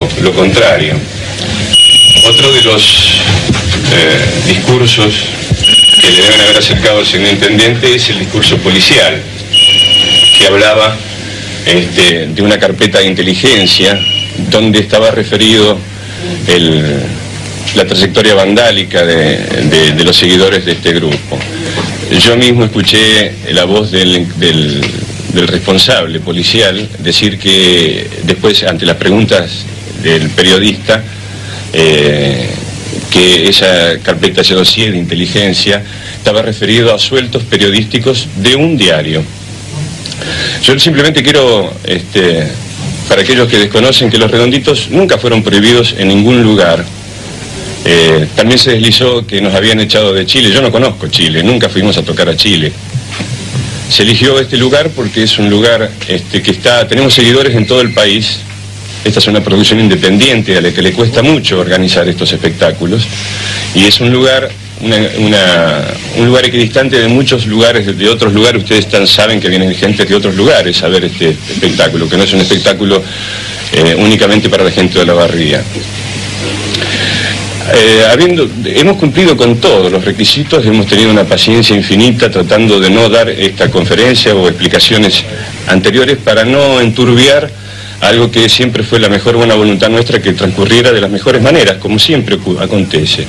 lo contrario. Otro de los discursos que le deben haber acercado al señor intendente es el discurso policial, que hablaba de una carpeta de inteligencia donde estaba referido la trayectoria vandálica de los seguidores de este grupo. Yo mismo escuché la voz del responsable policial decir que después, ante las preguntas del periodista, que esa carpeta, ese dossier de inteligencia, estaba referido a sueltos periodísticos de un diario. Yo simplemente quiero, para aquellos que desconocen, que los redonditos nunca fueron prohibidos en ningún lugar. También se deslizó que nos habían echado de Chile. Yo no conozco Chile, nunca fuimos a tocar a Chile. Se eligió este lugar porque es un lugar tenemos seguidores en todo el país. Esta es una producción independiente a la que le cuesta mucho organizar estos espectáculos, y es un lugar equidistante de muchos lugares, de otros lugares. Ustedes saben que vienen gente de otros lugares a ver este espectáculo, que no es un espectáculo únicamente para la gente de Olavarría. Hemos cumplido con todos los requisitos, hemos tenido una paciencia infinita tratando de no dar esta conferencia o explicaciones anteriores para no enturbiar algo que siempre fue la mejor buena voluntad nuestra, que transcurriera de las mejores maneras, como siempre acontece.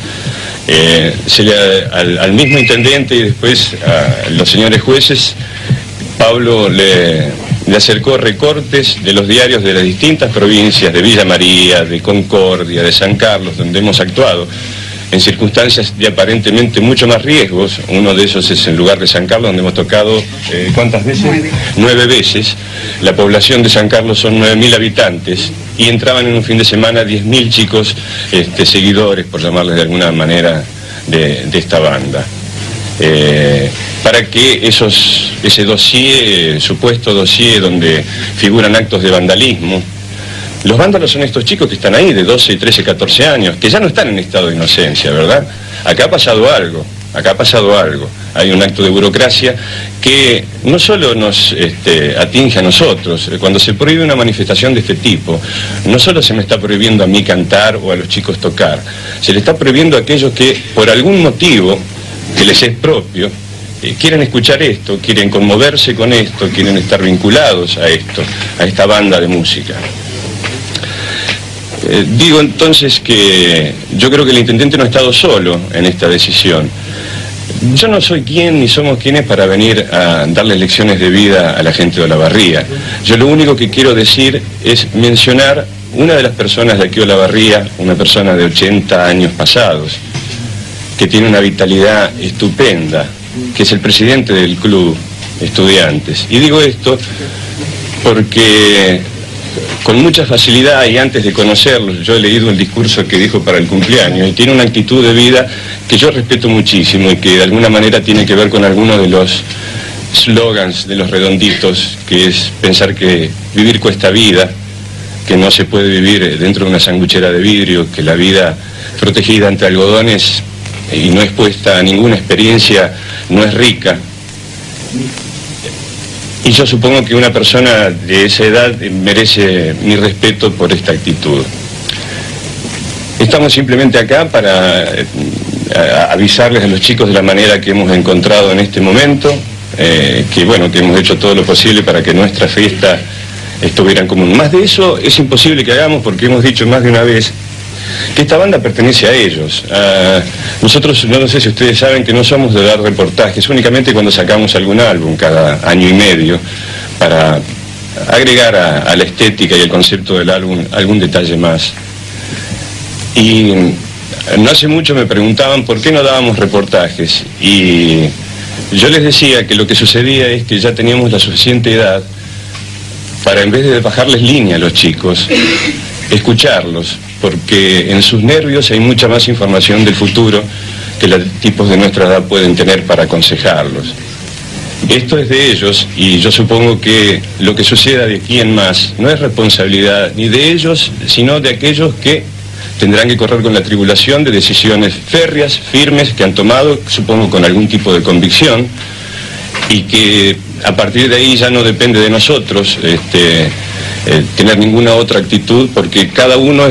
Al mismo intendente y después a los señores jueces, Pablo le acercó recortes de los diarios de las distintas provincias, de Villa María, de Concordia, de San Carlos, donde hemos actuado en circunstancias de aparentemente mucho más riesgos. Uno de esos es el lugar de San Carlos, donde hemos tocado, ¿cuántas veces? 9 veces. La población de San Carlos son 9.000 habitantes, y entraban en un fin de semana 10.000 chicos seguidores, por llamarles de alguna manera, de esta banda. Para que ese dossier, supuesto dossier donde figuran actos de vandalismo. Los vándalos son estos chicos que están ahí, de 12, 13, 14 años, que ya no están en estado de inocencia, ¿verdad? Acá ha pasado algo. Hay un acto de burocracia que no solo nos atinge a nosotros. Cuando se prohíbe una manifestación de este tipo, no solo se me está prohibiendo a mí cantar o a los chicos tocar, se le está prohibiendo a aquellos que, por algún motivo que les es propio, quieren escuchar esto, quieren conmoverse con esto, quieren estar vinculados a esto, a esta banda de música. Digo entonces que yo creo que el intendente no ha estado solo en esta decisión. Yo no soy quien ni somos quienes para venir a darles lecciones de vida a la gente de Olavarría. Yo lo único que quiero decir es mencionar una de las personas de aquí de Olavarría, una persona de 80 años pasados, que tiene una vitalidad estupenda, que es el presidente del club Estudiantes. Y digo esto porque con mucha facilidad, y antes de conocerlo, yo he leído el discurso que dijo para el cumpleaños, y tiene una actitud de vida que yo respeto muchísimo y que de alguna manera tiene que ver con algunos de los slogans de los redonditos, que es pensar que vivir cuesta vida, que no se puede vivir dentro de una sanguchera de vidrio, que la vida protegida entre algodones y no expuesta a ninguna experiencia no es rica. Y yo supongo que una persona de esa edad merece mi respeto por esta actitud. Estamos simplemente acá para avisarles a los chicos de la manera que hemos encontrado en este momento, que hemos hecho todo lo posible para que nuestra fiesta estuviera en común. Más de eso es imposible que hagamos, porque hemos dicho más de una vez que esta banda pertenece a ellos. Nosotros, no sé si ustedes saben, que no somos de dar reportajes, únicamente cuando sacamos algún álbum cada año y medio, para agregar a la estética y el concepto del álbum algún detalle más. Y no hace mucho me preguntaban por qué no dábamos reportajes, y yo les decía que lo que sucedía es que ya teníamos la suficiente edad para, en vez de bajarles línea a los chicos, escucharlos, porque en sus nervios hay mucha más información del futuro que los tipos de nuestra edad pueden tener para aconsejarlos. Esto es de ellos, y yo supongo que lo que suceda de aquí en más no es responsabilidad ni de ellos, sino de aquellos que tendrán que correr con la tribulación de decisiones férreas, firmes, que han tomado, supongo con algún tipo de convicción, y que a partir de ahí ya no depende de nosotros tener ninguna otra actitud, porque cada uno